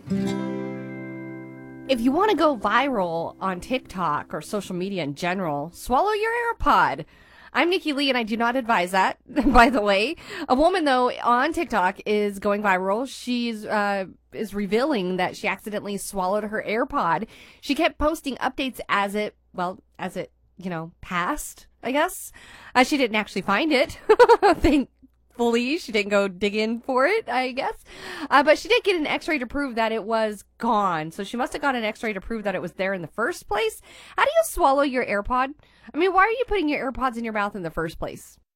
If you want to go viral on TikTok or social media in general, swallow your AirPod. I'm Nikki Lee, and I do not advise that, by the way. A woman, though, on TikTok is going viral. She's is revealing that she accidentally swallowed her AirPod. She kept posting updates as it passed, I guess. She didn't actually find it. Thankfully, she didn't go digging for it, I guess. But she did get an x-ray to prove that it was gone. So she must have got an x-ray to prove that it was there in the first place. How do you swallow your AirPod? I mean, why are you putting your AirPods in your mouth in the first place?